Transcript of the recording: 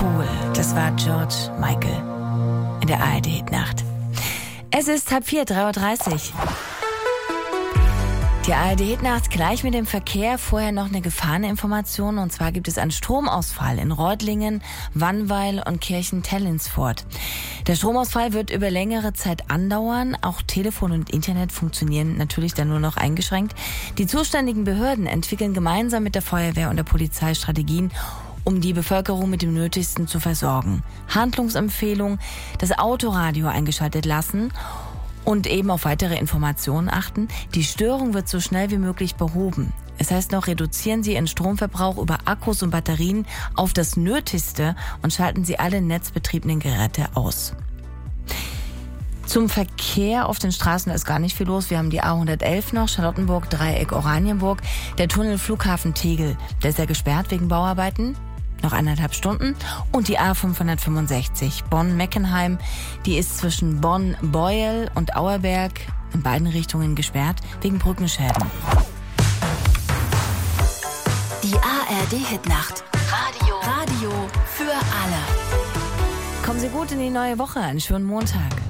Cool. Das war George Michael in der ARD-Nacht. Es ist 3:30 Uhr. Die ARD-Nacht gleich mit dem Verkehr. Vorher noch eine Gefahreninformation. Und zwar gibt es einen Stromausfall in Reutlingen, Wannweil und Kirchen-Tellinsfort. Der Stromausfall wird über längere Zeit andauern. Auch Telefon und Internet funktionieren natürlich dann nur noch eingeschränkt. Die zuständigen Behörden entwickeln gemeinsam mit der Feuerwehr und der Polizei Strategien, um die Bevölkerung mit dem Nötigsten zu versorgen. Handlungsempfehlung: das Autoradio eingeschaltet lassen und eben auf weitere Informationen achten. Die Störung wird so schnell wie möglich behoben. Es heißt noch, reduzieren Sie Ihren Stromverbrauch über Akkus und Batterien auf das Nötigste und schalten Sie alle netzbetriebenen Geräte aus. Zum Verkehr auf den Straßen ist gar nicht viel los. Wir haben die A111 noch, Charlottenburg, Dreieck, Oranienburg. Der Tunnel Flughafen Tegel, der ist ja gesperrt wegen Bauarbeiten. Noch 1,5 Stunden. Und die A565 Bonn-Meckenheim, die ist zwischen Bonn-Beuel und Auerberg in beiden Richtungen gesperrt wegen Brückenschäden. Die ARD-Hitnacht. Radio für alle. Kommen Sie gut in die neue Woche. Einen schönen Montag.